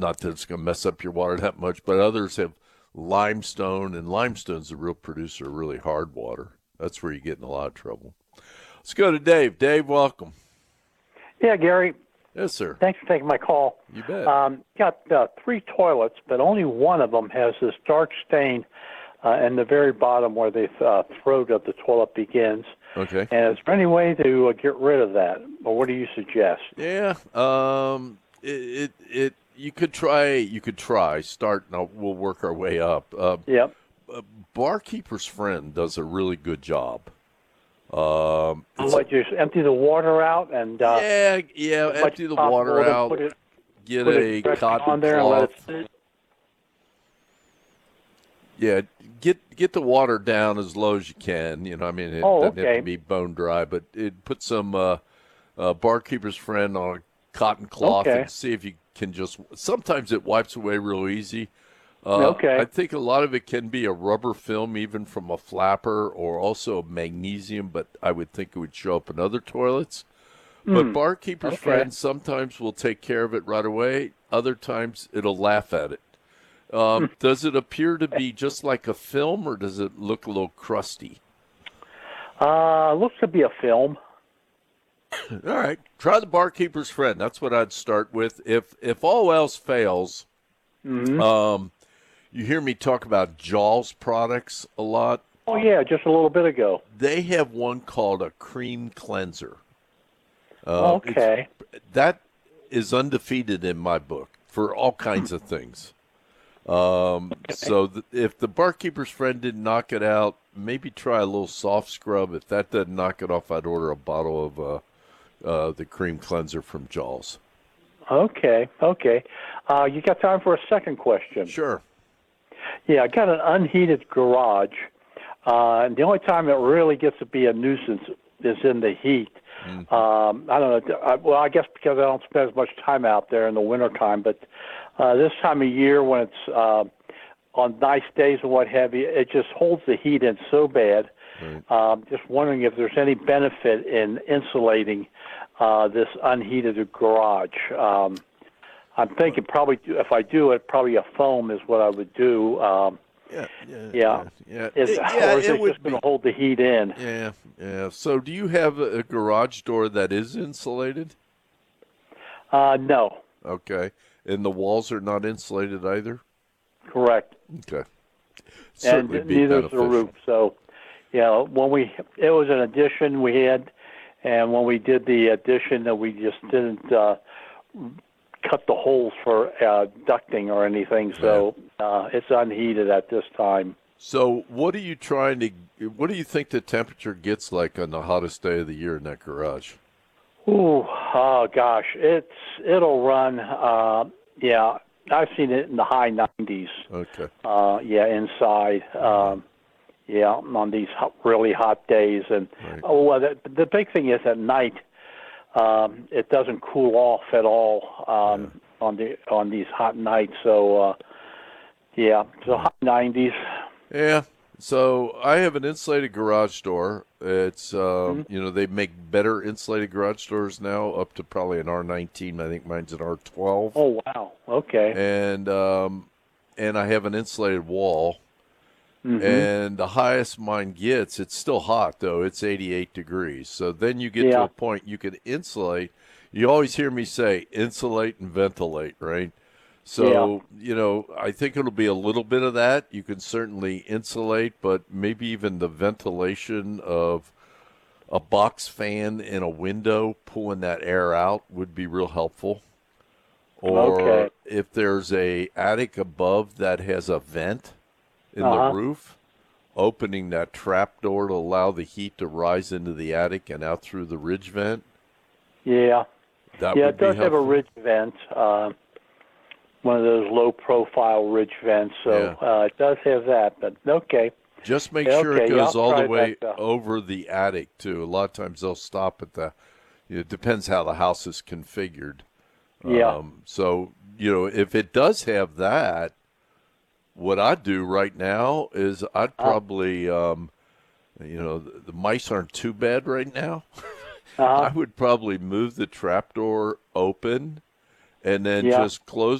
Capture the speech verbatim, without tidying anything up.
not that it's going to mess up your water that much, but others have limestone, and limestone's the real producer of really hard water. That's where you get in a lot of trouble. Let's go to Dave. Dave, welcome. Yeah, Gary. Yes, sir. Thanks for taking my call. You bet. Um, got uh, three toilets, but only one of them has this dark stain uh, in the very bottom where the uh, throat of the toilet begins. Okay. And is there any way to uh, get rid of that, or what do you suggest? Yeah. Um. It. It. it you could try. You could try. Start. Now we'll work our way up. Uh, Yep. Barkeeper's Friend does a really good job. Um, it's What, just empty the water out and uh, yeah, yeah. as much Empty as the possible water to out. Put it, Get put a it directly cotton on there and let cloth. it sit. Yeah, get get the water down as low as you can. You know, I mean, it Oh, doesn't have okay. to be bone dry, but it put some uh, uh, Barkeeper's Friend on a cotton cloth Okay. and see if you can just. Sometimes it wipes away real easy. Uh, Okay. I think a lot of it can be a rubber film, even from a flapper, or also magnesium. But I would think it would show up in other toilets. But Barkeeper's Okay. Friend sometimes will take care of it right away. Other times it'll laugh at it. Um, does it appear to be just like a film, or does it look a little crusty? Uh, looks to be a film. All right, try the Barkeeper's Friend. That's what I'd start with. If if all else fails, um, you hear me talk about Jaws products a lot. Oh, yeah, just a little bit ago. They have one called a cream cleanser. Uh, it's- Okay. that is undefeated in my book for all kinds of things. Um, so th- if the Barkeeper's Friend didn't knock it out, maybe try a little soft scrub. If that doesn't knock it off, I'd order a bottle of uh, uh, the cream cleanser from Jaws. Okay, okay. Uh, you got time for a second question? Sure. Yeah, I got an unheated garage, uh, and the only time it really gets to be a nuisance is in the heat. Um, I don't know. I, well, I guess because I don't spend as much time out there in the wintertime, but uh, this time of year when it's uh, on nice days and what have you, it just holds the heat in so bad. Right. Um, just wondering if there's any benefit in insulating uh, this unheated garage. Um, I'm thinking probably if I do it, probably a foam is what I would do. Um, Yeah, yeah, Yeah. yeah. is, It- yeah, or is it it, would just going be. to hold the heat in? Yeah, yeah. So do you have a, a garage door that is insulated? Uh, no, Okay. And the walls are not insulated either? correct. Okay. And Certainly be neither is the beneficial. roof. So, yeah, when we it was an addition we had, and when we did the addition, that we just didn't uh, cut the holes for uh, ducting or anything. So uh, it's unheated at this time. So what are you trying to, what do you think the temperature gets like on the hottest day of the year in that garage? Ooh, oh gosh, it's it'll run. Uh, yeah, I've seen it in the high nineties. Okay. Uh, yeah, inside. Um, yeah, on these hot, really hot days, and Right. oh, well, the, the big thing is at night, um, it doesn't cool off at all um, on the on these hot nights. So, uh, yeah, so high nineties. Yeah. So I have an insulated garage door. It's, um, Mm-hmm. you know, they make better insulated garage doors now up to probably an R nineteen. I think mine's an R twelve. Oh wow, okay. And, um, and I have an insulated wall. Mm-hmm. And the highest mine gets, it's still hot though. It's eighty-eight degrees. So then you get to Yeah. a point you can insulate. You always hear me say insulate and ventilate, right? So, you know, I think it'll be a little bit of that. You can certainly insulate, but maybe even the ventilation of a box fan in a window pulling that air out would be real helpful. Or Okay. if there's a attic above that has a vent in Uh-huh. the roof, opening that trap door to allow the heat to rise into the attic and out through the ridge vent, Yeah, that yeah, would it be does have a helpful. ridge vent. Uh, one of those low-profile ridge vents. So Yeah. uh, it does have that. But okay. Just make Yeah, sure okay, it yeah, goes I'll all the try way that, uh, over the attic too. A lot of times they'll stop at the. You know, it depends how the house is configured. Yeah. Um, so you know, if it does have that, what I'd do right now is I'd probably, um, you know, the, the mice aren't too bad right now. Uh-huh. I would probably move the trapdoor open and then Yeah. just close